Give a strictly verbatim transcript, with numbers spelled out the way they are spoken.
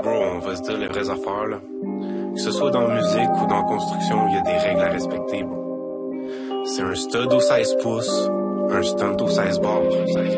bro, on va se dire les vraies affaires, là. Que ce soit dans la musique ou dans la construction, il y a des règles à respecter, bro. C'est un stud au seize pouces, un stunt au seize bars.